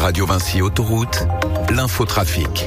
Radio Vinci Autoroute, l'infotrafic.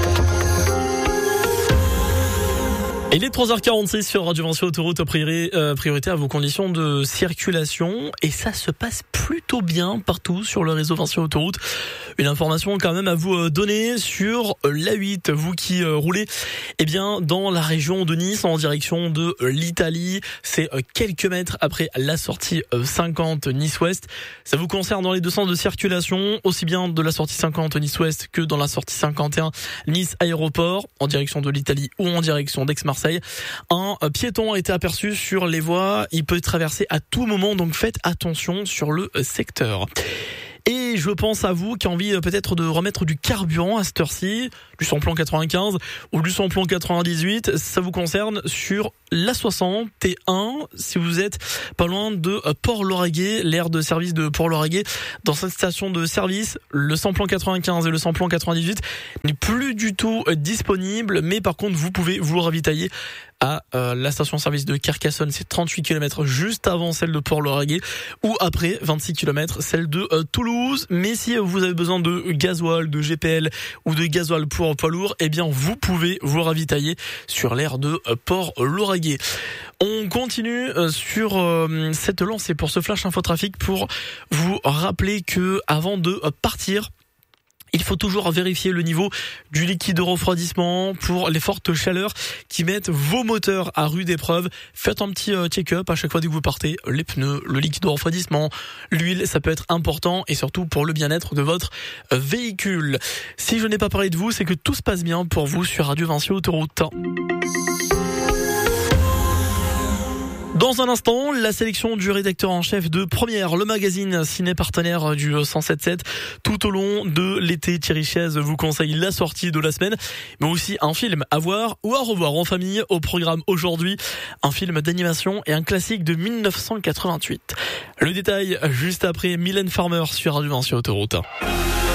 Il est 3h46 sur Radio Vinci Autoroute, priorité à vos conditions de circulation. Et ça se passe plutôt bien partout sur le réseau Vinci Autoroute. Une information quand même à vous donner sur l'A8. Vous qui roulez dans la région de Nice en direction de l'Italie. C'est quelques mètres après la sortie 50 Nice-Ouest. Ça vous concerne dans les deux sens de circulation, aussi bien de la sortie 50 Nice-Ouest que dans la sortie 51 Nice-Aéroport, en direction de l'Italie ou en direction d'Aix-Marseille. Un piéton a été aperçu sur les voies. Il peut traverser à tout moment, donc faites attention sur le secteur. Et je pense à vous qui avez envie peut-être de remettre du carburant à cette heure-ci, du samplon 95 ou du samplon 98. Ça vous concerne sur l'A61, si vous êtes pas loin de Port-Lauragais, l'aire de service de Port-Lauragais. Dans cette station de service, le samplon 95 et le samplon 98 n'est plus du tout disponible, mais par contre vous pouvez vous ravitailler à la station-service de Carcassonne, c'est 38 km juste avant celle de Port-Lauragais, ou après 26 km celle de Toulouse. Mais si vous avez besoin de gasoil, de GPL ou de gasoil pour poids lourd, vous pouvez vous ravitailler sur l'aire de Port-Lauragais. On continue sur cette lancée pour ce flash infotrafic pour vous rappeler que avant de partir, il faut toujours vérifier le niveau du liquide de refroidissement pour les fortes chaleurs qui mettent vos moteurs à rude épreuve. Faites un petit check-up à chaque fois que vous partez. Les pneus, le liquide de refroidissement, l'huile, ça peut être important et surtout pour le bien-être de votre véhicule. Si je n'ai pas parlé de vous, c'est que tout se passe bien pour vous sur Radio Vinci Autoroute. Dans un instant, la sélection du rédacteur en chef de Première, le magazine ciné partenaire du 107.7. Tout au long de l'été, Thierry Chaise vous conseille la sortie de la semaine, mais aussi un film à voir ou à revoir en famille. Au programme aujourd'hui, un film d'animation et un classique de 1988. Le détail juste après Mylène Farmer sur Radio Vinci Autoroute.